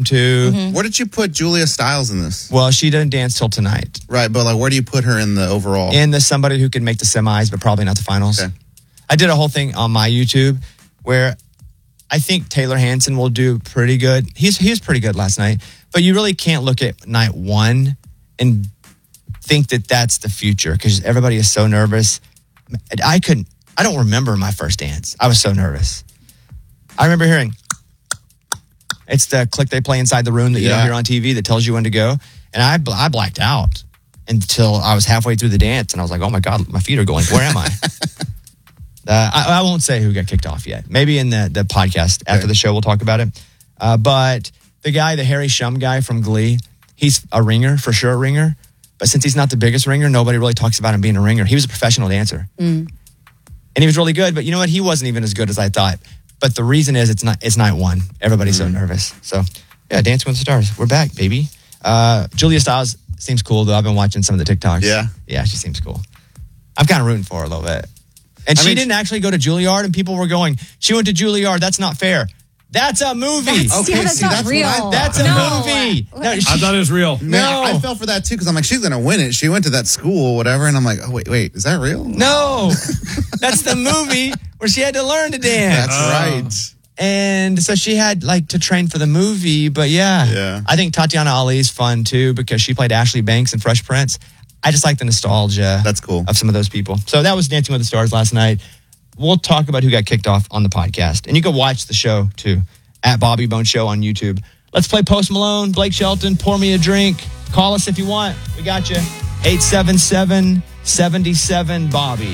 too. Mm-hmm. Where did you put Julia Stiles in this? Well, she doesn't dance till tonight. Right, but like, where do you put her in the overall? In the somebody who can make the semis, but probably not the finals. Okay. I did a whole thing on my YouTube where I think Taylor Hanson will do pretty good. He was pretty good last night, but you really can't look at night one and think that that's the future because everybody is so nervous. I don't remember my first dance. I was so nervous. I remember hearing, it's the click they play inside the room that you don't hear on TV that tells you when to go. And I blacked out until I was halfway through the dance and I was like, oh my God, my feet are going. Where am I? I won't say who got kicked off yet. Maybe in the podcast after the show, we'll talk about it. But the Harry Shum guy from Glee, he's a ringer, for sure a ringer. But since he's not the biggest ringer, nobody really talks about him being a ringer. He was a professional dancer. And he was really good. But you know what? He wasn't even as good as I thought. But the reason is it's night one. Everybody's so nervous. So, yeah, Dancing with the Stars. We're back, baby. Julia Stiles seems cool, though. I've been watching some of the TikToks. Yeah? Yeah, she seems cool. I'm kind of rooting for her a little bit. And she didn't actually go to Juilliard, and people were going, she went to Juilliard. That's not fair. That's a movie. That's not real. That's a movie. No, I thought it was real. Man, I fell for that too because I'm like, she's going to win it. She went to that school or whatever. And I'm like, oh, wait, is that real? No. That's the movie where she had to learn to dance. That's right. And so she had to train for the movie. But yeah. I think Tatiana Ali is fun too because she played Ashley Banks in Fresh Prince. I just like the nostalgia. That's cool. Of some of those people. So that was Dancing with the Stars last night. We'll talk about who got kicked off on the podcast. And you can watch the show, too, at Bobby Bone Show on YouTube. Let's play Post Malone, Blake Shelton, Pour Me a Drink. Call us if you want. We got you. 877-77-BOBBY.